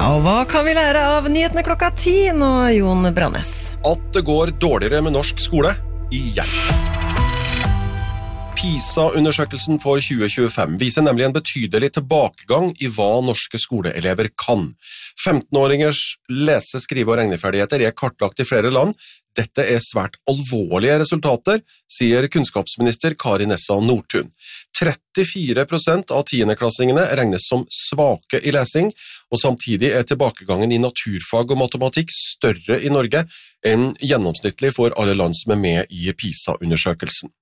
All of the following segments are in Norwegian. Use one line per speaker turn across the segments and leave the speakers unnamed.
Ja, og hva kan vi lære av nyhetene klokka 10 nå, Jon Brannes?
At det går dårligere med norsk skole igjen. PISA-undersøkelsen for 2025 viser nemlig en betydelig tilbakegang i hva norske skoleelever kan. 15-åringers lese-, skrive- og regneferdigheter kartlagt i flere land. Dette svært alvorlige resultater, sier kunnskapsminister Kari Nessa Nordtun. 34% av 10-klassingene regnes som svake i lesing, og samtidig tilbakegangen i naturfag og matematikk større i Norge enn gjennomsnittlig for alle land som med i PISA-undersøkelsen.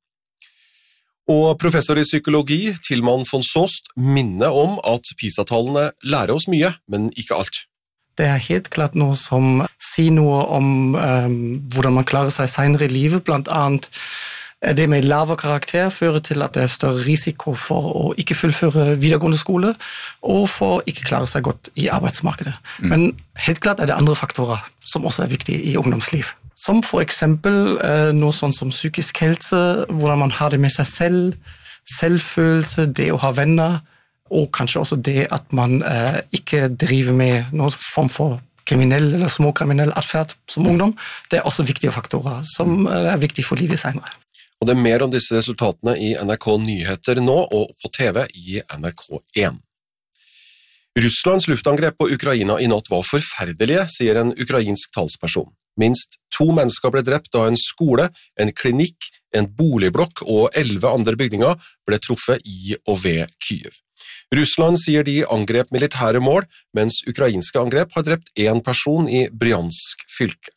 Og professor i psykologi, Tilman von Soest, minner om at PISA-tallene lærer oss mye, men ikke alt.
Det helt klart noe som sier noe om hvordan man klarer seg senere i livet, blant annet det med lavere karakter fører til at det større risiko for å ikke fullføre videregående skole, og for å ikke klare seg godt i arbeidsmarkedet. Men helt klart det andre faktorer som også viktige i ungdomsliv. Som for eksempel noe sånn som psykisk helse, hvordan man har det med seg selv, selvfølelse, det å ha venner, og kanskje også det at man ikke driver med noen form for kriminell eller småkriminell atferd som ungdom. Det også viktige faktorer som viktige for livet senere.
Og det mer om disse resultatene i NRK Nyheter nå og på TV i NRK1. Russlands luftangrep på Ukraina i natt var forferdelige, sier en ukrainsk talsperson. Minst 2 mennesker ble drept da en skole, en klinikk, en boligblokk og 11 andre bygninger ble truffet i og ved Kyiv. Russland sier de angrep militære mål, mens ukrainske angrep har drept 1 person i Bryansk fylke.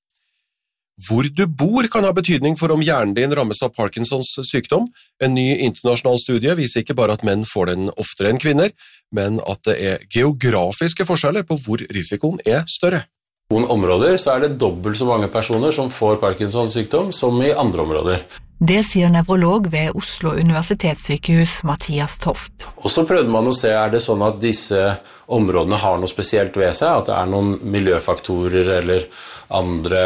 Hvor du bor kan ha betydning for om hjernen din rammes av Parkinsons sykdom. En ny internasjonal studie viser ikke bare at menn får den oftere enn kvinner, men at det geografiske forskjeller på hvor risikoen større.
I noen områder så det dobbelt så mange personer som får Parkinsons sykdom som i andre områder.
Det sier nevrolog ved Oslo universitetssykehus Mathias Toft.
Og så prøvde man å se, det sånn at disse områdene har noe spesielt ved seg, at det noen miljøfaktorer eller andre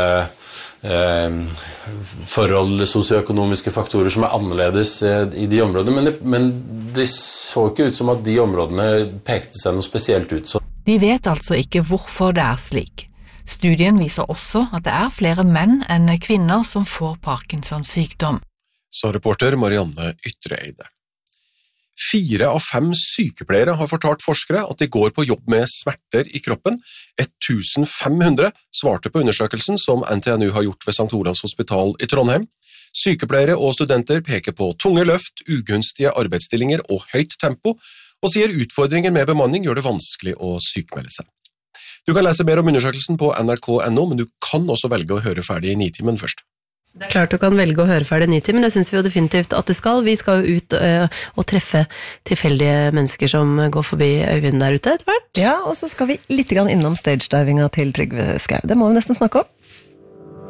forhold, sosioøkonomiske faktorer som annerledes i de områdene, men det så ikke ut som at de områdene pekte seg noe spesielt ut.
De vet altså ikke hvorfor det slik. Studien viser også at det flere menn enn kvinner som får Parkinsons sykdom.
Sa reporter Marianne Ytreeide. 4 av 5 sykepleiere har fortalt forskere at de går på jobb med smerter i kroppen. 1500 svarte på undersøkelsen som NTNU har gjort ved St. Olavs hospital i Trondheim. Sykepleiere og studenter peker på tunge løft, ugunstige arbeidsstillinger og høyt tempo, og sier utfordringer med bemanning gjør det vanskelig å sykmelde seg. Du kan lese mer om undersøkelsen på nrk.no, men du kan også velge å høre ferdig i Nitimen først.
Det klart du kan velge å høre ferdig Nitimen, det synes vi jo definitivt at du skal. Vi skal jo ut og treffe tilfeldige mennesker som går forbi Øyvind der ute etter hvert.
Ja, og så skal vi litt grann innom stagedivinga til Trygve Skau. Det må vi nesten snakke om.